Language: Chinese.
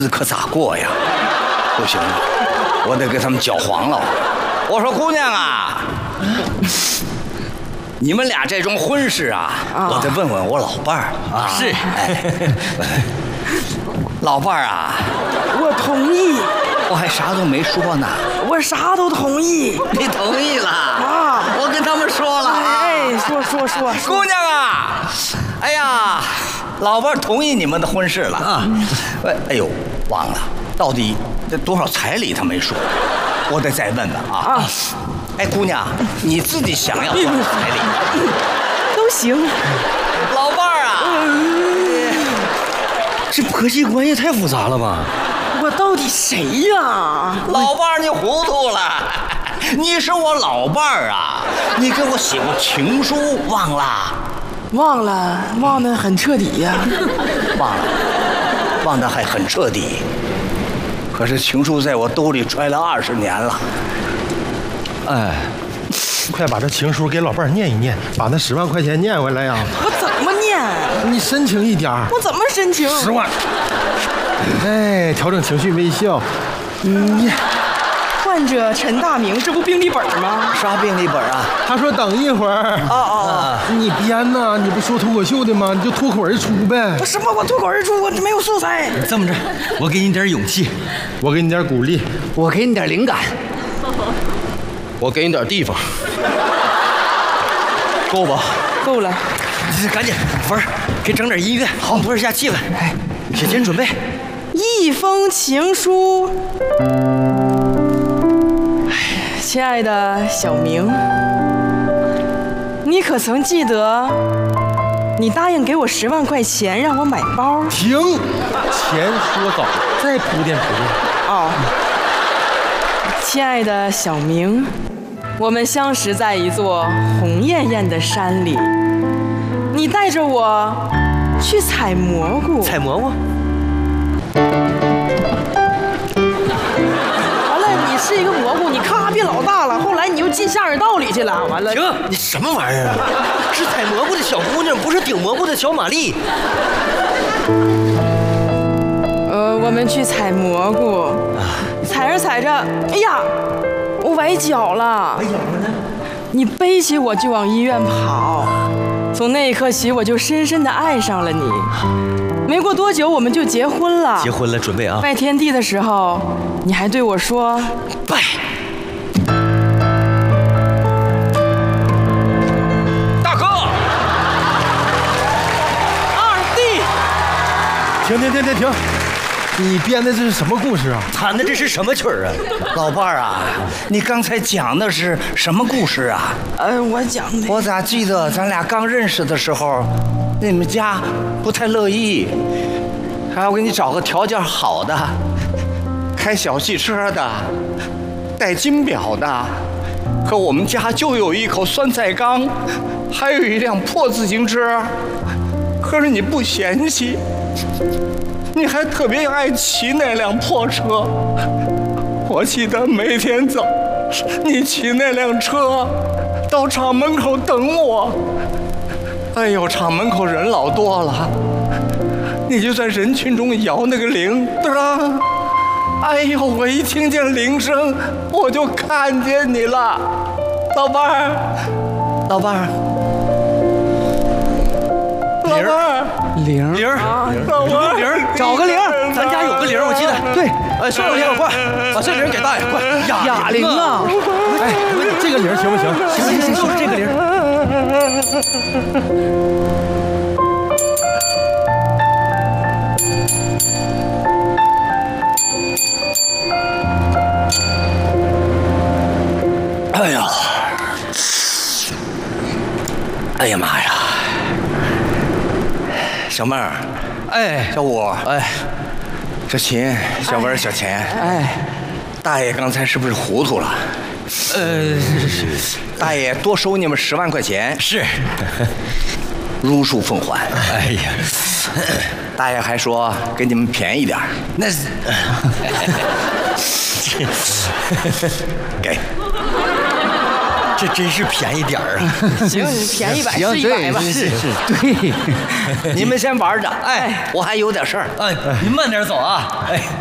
可咋过呀？不行了，我得给他们搅黄了。我说姑娘啊，你们俩这桩婚事啊，我得问问我老伴儿啊。 是， 老伴儿啊， 我同意。 我还啥都没说呢。 我啥都同意。 你同意了啊？ 我跟他们说了啊。 哎，说。 姑娘啊，哎呀，老伴儿同意你们的婚事了啊。哎呦，忘了，到底这多少彩礼他没说，我得再问问啊。哎，姑娘，你自己想要多少彩礼？ 都行。 老伴儿啊， 这婆媳关系太复杂了吧？ 我到底谁呀？ 老伴儿，你糊涂了。你是我老伴儿啊，你给我写过情书，忘了？ 忘得很彻底呀。 忘得还很彻底。可是情书在我兜里揣了20年了。 哎，快把这情书给老伴儿念一念，把那10万块钱念回来呀！ 我怎么念？ 你深情一点。 我怎么深情 ？10万。哎，调整情绪，微笑。 患者陈大明，这不病历本吗？ 啥病历本啊？ 他说等一会儿。你编呐？你不说脱口秀的吗？你就脱口而出呗。 什么？我脱口而出？我没有素材。 这么着，我给你点勇气，我给你点鼓励， 我给你点灵感， 我给你点地方，够吧？ 够了。 赶紧，芬儿，给整点音乐，好，拖一下气氛。哎，写前准备。 一封情书。亲爱的小明，你可曾记得，你答应给我10万块钱让我买包？ 停，钱说早，再铺垫。 亲爱的小明，我们相识在一座红艳艳的山里，你带着我去采蘑菇。 采蘑菇？ 是一个蘑菇，你咔变老大了，后来你又进下水道里去了，完了。 停！你什么玩意儿啊？是采蘑菇的小姑娘，不是顶蘑菇的小玛丽。 我们去采蘑菇，采着采着，哎呀，我崴脚了。 崴脚了呢？ 你背起我就往医院跑，从那一刻起，我就深深地爱上了你。没过多久，我们就结婚了。 结婚了，准备啊！ 拜天地的时候，你还对我说：“ 拜。”大哥， 二弟， 停！你编的这是什么故事啊？ 弹的这是什么曲儿啊？老伴儿啊，你刚才讲的是什么故事啊？ 我讲的。 我咋记得咱俩刚认识的时候，你们家不太乐意，还要给你找个条件好的，开小汽车的，戴金表的。可我们家就有一口酸菜缸，还有一辆破自行车。可是你不嫌弃，你还特别爱骑那辆破车。我记得每天早，你骑那辆车到厂门口等我。哎呦，厂门口人老多了，你就在人群中摇那个铃，对吧？哎呦，我一听见铃声，我就看见你了，老伴儿，老伴儿，老伴儿， 铃， 老伴儿， 铃，找个铃，咱家有个铃，我记得。对，送我铃，快把这铃给大爷，快！ 哑铃啊！ 哎，这个铃行不行？行，就是这个铃。 哎呀，哎呀妈呀！小妹儿， 哎， 小五， 哎， 这琴，小文，小钱， 哎， 大爷刚才是不是糊涂了？大爷多收你们10万块钱， 是， 如数奉还。 哎呀， 大爷还说给你们便宜点儿， 那是， 给。 这真是便宜点儿啊！ 行，便宜100 行， 是100吧。 是，对，你们先玩着，哎，我还有点事儿。 哎，您慢点走啊！哎。